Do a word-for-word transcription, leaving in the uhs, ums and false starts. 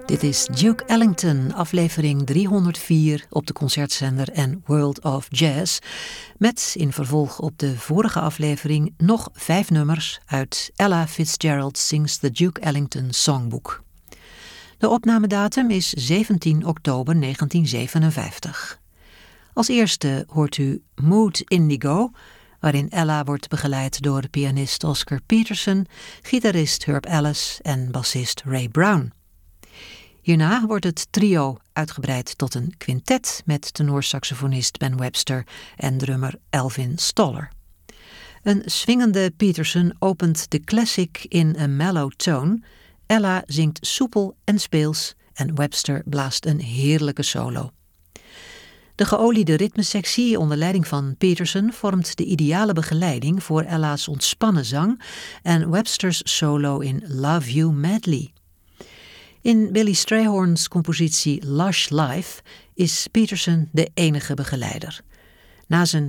Dit is Duke Ellington, aflevering driehonderdvier op de concertzender en World of Jazz, met in vervolg op de vorige aflevering nog vijf nummers uit Ella Fitzgerald Sings the Duke Ellington Songbook. De opnamedatum is zeventien oktober negentien zevenenvijftig. Als eerste hoort u Mood Indigo, waarin Ella wordt begeleid door pianist Oscar Peterson, gitarist Herb Ellis en bassist Ray Brown. Hierna wordt het trio uitgebreid tot een quintet met tenorsaxofonist Ben Webster en drummer Elvin Stoller. Een swingende Peterson opent de classic in een mellow tone. Ella zingt soepel en speels en Webster blaast een heerlijke solo. De geoliede ritmesectie onder leiding van Peterson vormt de ideale begeleiding voor Ella's ontspannen zang en Webster's solo in Love You Madly. In Billy Strayhorn's compositie Lush Life is Peterson de enige begeleider. Na zijn